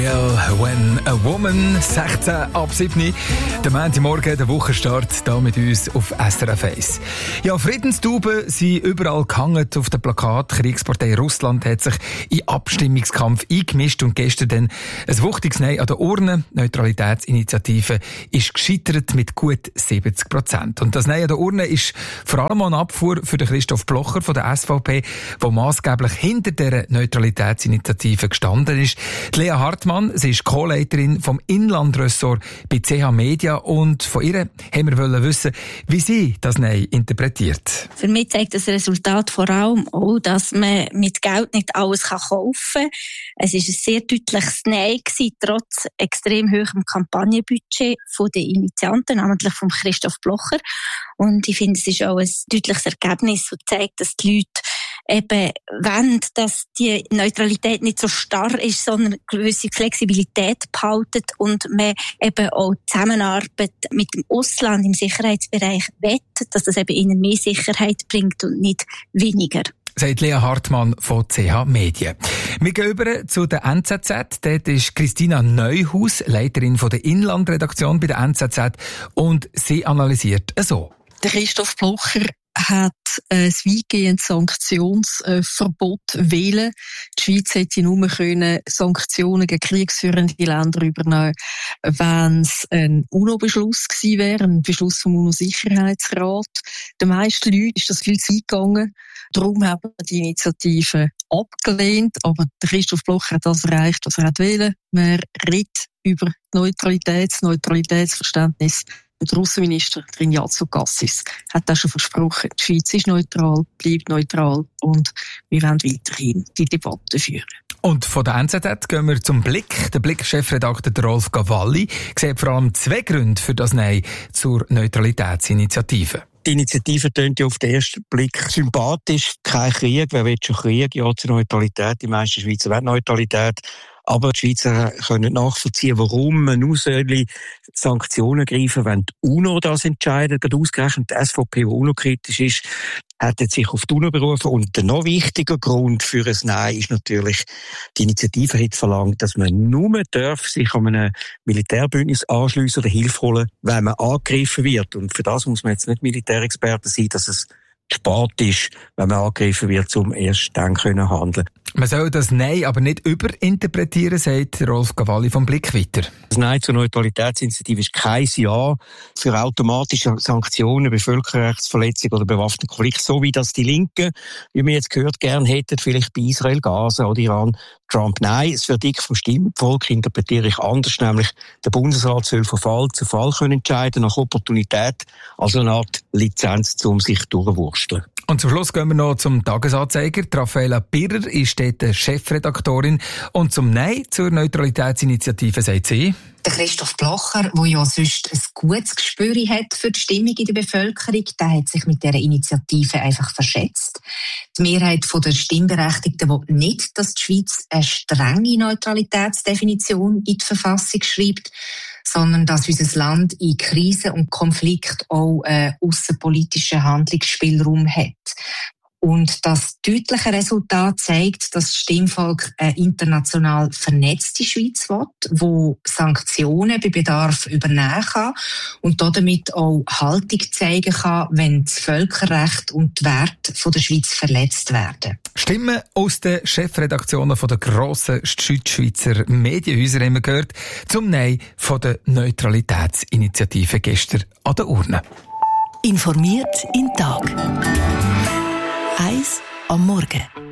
When a Woman, 16 ab 7. Der Montagmorgen, der Wochenstart, hier mit uns auf SRF 1. Ja, Friedenstauben sind überall gehangen auf dem Plakat. Die Kriegspartei Russland hat sich in den Abstimmungskampf eingemischt und gestern dann ein wuchtiges Nein an der Urne. Die Neutralitätsinitiative ist gescheitert mit gut 70%. Und das Nein an der Urne ist vor allem eine Abfuhr für den Christoph Blocher von der SVP, der maßgeblich hinter der Neutralitätsinitiative gestanden ist. Die Lea Hartmann, sie ist Co-Leiterin vom Inlandressort bei CH Media und von ihr haben wir wissen, wie sie das Nein interpretiert. Für mich zeigt das Resultat vor allem auch, dass man mit Geld nicht alles kaufen kann. Es war ein sehr deutliches Nein gewesen, trotz extrem hohem Kampagnenbudget der Initianten, namentlich von Christoph Blocher. Und ich finde, es ist auch ein deutliches Ergebnis und zeigt, dass die Leute eben wollen, dass die Neutralität nicht so starr ist, sondern eine gewisse Flexibilität behaltet und man eben auch Zusammenarbeit mit dem Ausland im Sicherheitsbereich will, dass das eben ihnen mehr Sicherheit bringt und nicht weniger. Sagt Lea Hartmann von CH Medien. Wir gehen über zu der NZZ. Dort ist Christina Neuhaus, Leiterin von der Inlandredaktion bei der NZZ, und sie analysiert so. Der Christoph Blocher hat ein weitgehendes Sanktionsverbot wählen. Die Schweiz hätte nur Sanktionen gegen kriegsführende Länder übernehmen, wenn es ein UNO-Beschluss gewesen wäre, ein Beschluss vom UNO-Sicherheitsrat. Den meisten Leuten ist das viel zu weit gegangen. Darum haben wir die Initiative abgelehnt. Aber der Christoph Blocher hat das erreicht, was er wollte. Man redet über das Neutralitätsverständnis. Der Russenminister Trinjazov-Gassis hat das schon versprochen. Die Schweiz ist neutral, bleibt neutral und wir werden weiterhin die Debatte führen. Und von der NZZ gehen wir zum Blick. Der Blick-Chefredakteur Rolf Cavalli sieht vor allem zwei Gründe für das Nein zur Neutralitätsinitiative. Die Initiative tönt ja auf den ersten Blick sympathisch. Kein Krieg, wer will schon Krieg? Ja, zur Neutralität. Die meisten Schweizer wollen Neutralität. Aber die Schweizer können nachvollziehen, warum man nur Sanktionen greifen, wenn die UNO das entscheidet. Gerade ausgerechnet die SVP, die UNO-kritisch ist, hat jetzt sich auf die UNO berufen. Und der noch wichtiger Grund für ein Nein ist natürlich, die Initiative hat verlangt, dass man nur sich an einem Militärbündnis anschliessen oder Hilfe holen, wenn man angegriffen wird. Und für das muss man jetzt nicht Militärexperte sein, dass es spät ist, wenn man angegriffen wird, um erst dann handeln können. Man soll das Nein aber nicht überinterpretieren, sagt Rolf Cavalli vom Blick weiter. Das Nein zur Neutralitätsinitiative ist kein Ja für automatische Sanktionen bei Völkerrechtsverletzungen oder bewaffneten Konflikten, so wie das die Linken, wie wir jetzt gehört, gern hätten, vielleicht bei Israel, Gaza oder Iran, Trump. Nein, das Verdikt vom Stimmvolk interpretiere ich anders, nämlich der Bundesrat soll von Fall zu Fall entscheiden nach Opportunität, also eine Art Lizenz, um sich durchzuwursteln. Und zum Schluss gehen wir noch zum Tagesanzeiger. Raffaella Birrer ist dort Chefredaktorin. Und zum Nein zur Neutralitätsinitiative sagt sie: Der Christoph Blocher, der ja sonst ein gutes Gespür hat für die Stimmung in der Bevölkerung, der hat sich mit dieser Initiative einfach verschätzt. Die Mehrheit der Stimmberechtigten will nicht, dass die Schweiz eine strenge Neutralitätsdefinition in die Verfassung schreibt, sondern dass unser Land in Krisen und Konflikt auch einen aussenpolitischen Handlungsspielraum hat. Und das deutliche Resultat zeigt, dass das Stimmvolk eine international vernetzte Schweiz will, wo Sanktionen bei Bedarf übernehmen kann und damit auch Haltung zeigen kann, wenn das Völkerrecht und die Werte der Schweiz verletzt werden. Stimmen aus den Chefredaktionen der grossen Südschweizer Medienhäuser haben wir gehört zum Nein von der Neutralitätsinitiative gestern an der Urne. Informiert im Tag. 1 am Morgen.